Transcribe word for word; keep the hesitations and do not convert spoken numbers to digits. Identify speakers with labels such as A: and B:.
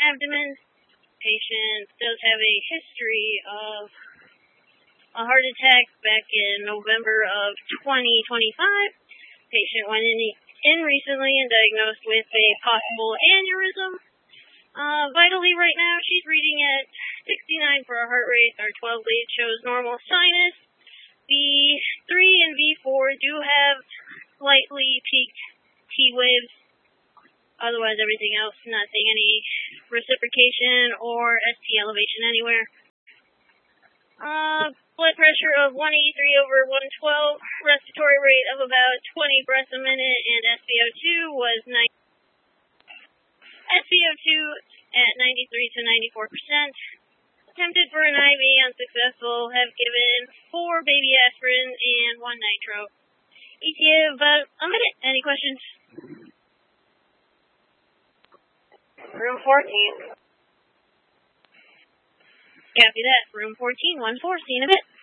A: abdomen. Patient does have a history of a heart attack back in November of twenty twenty-five. Patient went in, in recently and diagnosed with a possible aneurysm. Uh, vitally right now, she's reading at sixty-nine for her heart rate. Our twelve lead shows normal sinus. V three and V four do have slightly peaked T waves. Otherwise, everything else, not seeing any reciprocation or S T elevation anywhere. Uh, blood pressure of one eighty-three over one twelve, respiratory rate of about twenty breaths a minute, and S p O two was ninety. S p O two at ninety-three to ninety-four percent. Attempted for an I V, unsuccessful. Have given four baby aspirin and one nitro. E T A about a minute. Any questions? Room fourteen. Copy that. Room fourteen, one four. See you in a bit.